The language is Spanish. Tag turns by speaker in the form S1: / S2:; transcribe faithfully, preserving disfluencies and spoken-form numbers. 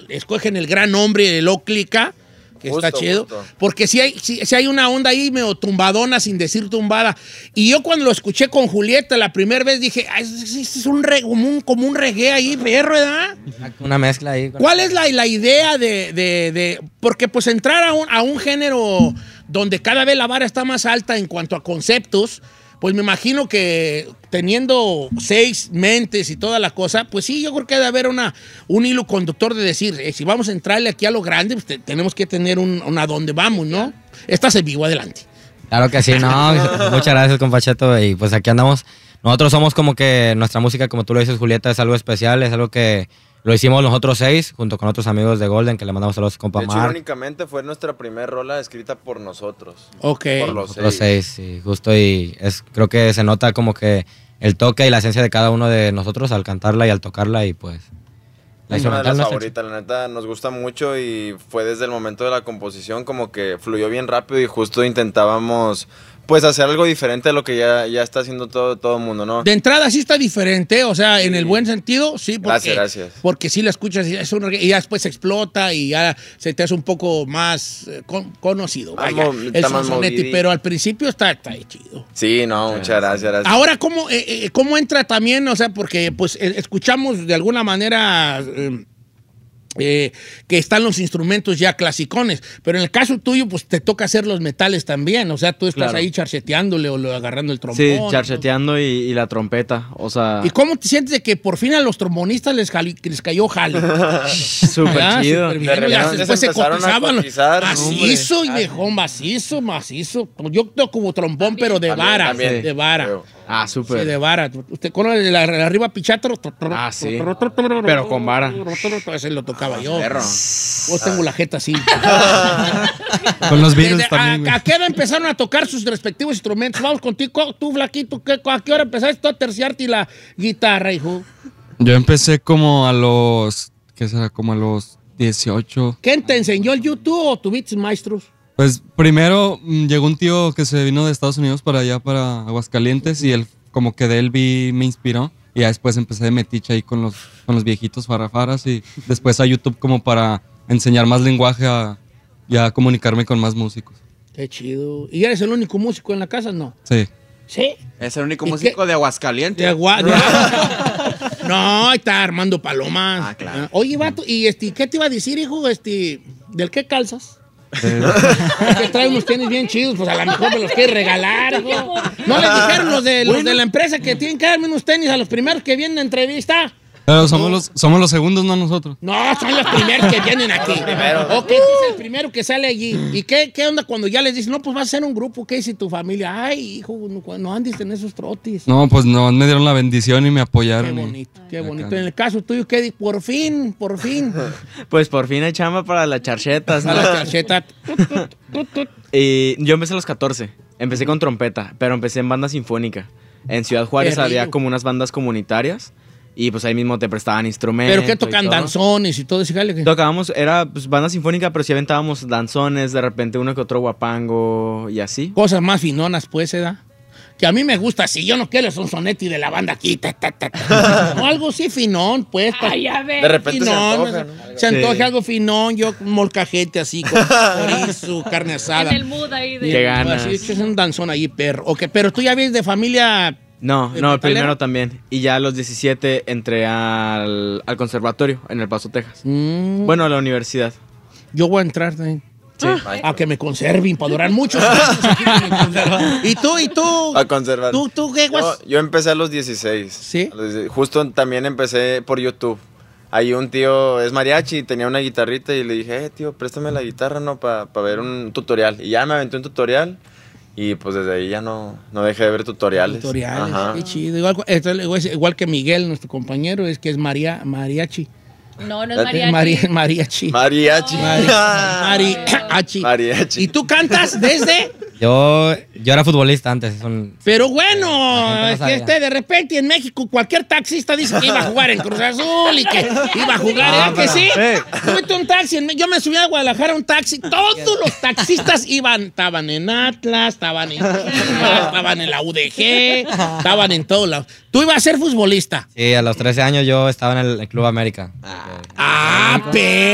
S1: escogen el gran nombre, el Oclica, que justo, está chido. Justo. Porque si hay, si, si hay una onda ahí medio tumbadona, sin decir tumbada. Y yo cuando lo escuché con Julieta la primera vez dije, ah, es, es un re, como, un, como un reggae ahí, perro, ¿verdad?
S2: Una mezcla ahí.
S1: ¿Cuál es la, la idea de, de, de...? Porque pues entrar a un, a un género donde cada vez la vara está más alta en cuanto a conceptos, pues me imagino que teniendo seis mentes y toda la cosa, pues sí, yo creo que debe haber una, un hilo conductor de decir, eh, si vamos a entrarle aquí a lo grande, pues te, tenemos que tener un, un a dónde vamos, ¿no? Estás en vivo, adelante.
S2: Claro que sí, no, muchas gracias, compa Cheto, y pues aquí andamos. Nosotros somos como que nuestra música, como tú lo dices, Julieta, es algo especial, es algo que lo hicimos nosotros seis, junto con otros amigos de Golden, que le mandamos saludos a compa Mark.
S3: De hecho, irónicamente fue nuestra primera rola escrita por nosotros.
S1: Ok.
S3: Por los
S2: Los
S3: seis.
S2: seis, sí, justo, y es, creo que se nota como que el toque y la esencia de cada uno de nosotros al cantarla y al tocarla, y pues...
S3: La es una de las favoritas, la neta, nos gusta mucho y fue desde el momento de la composición como que fluyó bien rápido y justo intentábamos... pues hacer algo diferente de lo que ya, ya está haciendo todo todo el mundo, ¿no?
S1: De entrada sí está diferente, o sea, sí. En el buen sentido, sí. Porque,
S3: gracias, gracias. Porque
S1: sí la escuchas y, es un, y ya después explota y ya se te hace un poco más eh, con, conocido. Vaya, Vamos, el Sonsonetti, pero al principio está, está chido.
S3: Sí, no, muchas sí. gracias, gracias.
S1: Ahora, ¿cómo, eh, ¿cómo entra también? O sea, porque pues eh, escuchamos de alguna manera... Eh, Eh, que están los instrumentos ya clasicones, pero en el caso tuyo pues te toca hacer los metales también, o sea, tú estás claro. ahí charcheteándole o lo, agarrando el trombón.
S4: Sí, charcheteando y, y la trompeta, o sea...
S1: ¿Y cómo te sientes de que por fin a los trombonistas les, jali, les cayó jale?
S4: Súper chido.
S1: Super bien, de ya, después se cotizaban macizo y dejó macizo, macizo. Yo toco como trombón, pero de
S3: también,
S1: vara,
S3: también.
S1: de vara.
S4: Ah, súper.
S1: Sí, de vara. ¿Usted conoce de la, la arriba pichátaro?
S4: Ah, sí. Pero con vara.
S1: Ese lo tocaba yo.
S3: Perro.
S1: Yo tengo la jeta así.
S5: Con los virus
S1: Desde,
S5: también.
S1: ¿A, a qué hora empezaron a tocar sus respectivos instrumentos? Vamos contigo, tú, Flaquito. ¿qué, ¿A qué hora empezaste a terciarte la guitarra, hijo?
S5: Yo empecé como a los... ¿Qué será? Como a los dieciocho.
S1: ¿Quién te enseñó el YouTube o tuviste maestros?
S5: Pues primero mmm, llegó un tío que se vino de Estados Unidos para allá, para Aguascalientes, y él, como que de él vi, me inspiró. Y ya después empecé de metiche ahí con los, con los viejitos farrafaras, y después a YouTube como para enseñar más lenguaje a, y a comunicarme con más músicos.
S1: Qué chido. ¿Y eres el único músico en la casa? No.
S5: Sí.
S1: ¿Sí?
S4: Es el único músico qué? de Aguascalientes.
S1: De Agua... No, ahí está Armando Palomas.
S4: Ah, claro.
S1: Oye, vato, ¿y este, qué te iba a decir, hijo? Este, ¿del qué calzas? Que trae unos tenis bien chidos, pues a lo mejor me los quiere regalar, hijo. ¿No les dijeron los de, los bueno. de la empresa que tienen que darme unos tenis a los primeros que vienen a entrevista?
S5: Pero somos, no. los, somos los segundos, no nosotros.
S1: No, son los primeros que vienen aquí. Ok, tú eres el primero que sale allí. ¿Y qué, qué onda cuando ya les dicen, no, pues vas a ser un grupo? ¿Qué dice tu familia? Ay, hijo, no, no andes en esos trotis.
S5: No, pues no, me dieron la bendición y me apoyaron.
S1: Qué bonito, y, qué bonito. Acá. En el caso tuyo, ¿qué? Por fin, por fin.
S4: Pues por fin hay chamba para las charchetas, ¿no?
S1: Para las charchetas.
S4: Y yo empecé a los catorce. Empecé con trompeta, pero empecé en banda sinfónica. En Ciudad Juárez había como unas bandas comunitarias. Y pues ahí mismo te prestaban instrumentos.
S1: ¿Pero qué tocan? ¿Danzones y todo ese jale?
S4: Tocábamos, era pues banda sinfónica, pero sí aventábamos danzones, de repente uno que otro guapango y así.
S1: Cosas más finonas, pues, ¿eh? Que a mí me gusta así, yo no quiero el Sonsonetti de la banda aquí. Ta, ta, ta, ta. No, algo sí finón, pues.
S6: Ay, a ver.
S3: De repente
S1: finón,
S3: se antoja, ¿no?
S1: Se antoja
S4: sí.
S1: algo finón, yo molcajete así, con chorizo, carne asada.
S6: En el mood ahí de...
S4: Qué ganas.
S1: Así, es un danzón ahí, perro. Okay, pero tú ya ves de familia...
S4: No,
S1: ¿De
S4: no,
S1: metalero?
S4: primero también. Y ya a los diecisiete entré al, al conservatorio en El Paso, Texas.
S1: Mm.
S4: Bueno, a la universidad.
S1: Yo voy a entrar también.
S4: Sí.
S1: A, a que me conserven para durar mucho. ¿Y tú, y tú?
S3: A conservar.
S1: ¿Tú, tú qué, guas?
S3: Yo, yo empecé a los dieciséis.
S1: ¿Sí?
S3: A los dieciséis. Justo también empecé por YouTube. Ahí un tío es mariachi, tenía una guitarrita y le dije, eh, tío, préstame la guitarra, ¿no? Para pa ver un tutorial. Y ya me aventé un tutorial. Y pues desde ahí ya no, no dejé de ver tutoriales.
S1: Tutoriales,
S3: Ajá.
S1: qué chido. Igual, igual que Miguel, nuestro compañero, es que es María, mariachi.
S6: No, no es mariachi.
S1: Mari, mariachi.
S3: Mariachi.
S1: Mari, mariachi.
S3: Mariachi.
S1: ¿Y tú cantas desde?
S2: Yo, yo era futbolista antes. Son,
S1: Pero bueno,
S2: no
S1: que este, de repente en México cualquier taxista dice que iba a jugar en Cruz Azul y que iba a jugar, ¿eh? Que sí. Tuve un taxi, en, yo me subí a Guadalajara a un taxi, todos los taxistas iban, estaban en Atlas, estaban en Chivas, estaban en la U D G, estaban en todos lados. ¿Tú ibas a ser futbolista?
S2: Sí, a los trece años yo estaba en el, el Club América.
S1: Ah, pero...